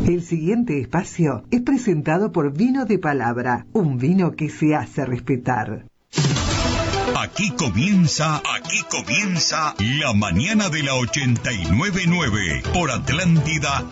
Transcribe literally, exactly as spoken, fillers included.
El siguiente espacio es presentado por Vino de Palabra, un vino que se hace respetar. Aquí comienza, aquí comienza La Mañana de la ochenta y nueve punto nueve por Atlántida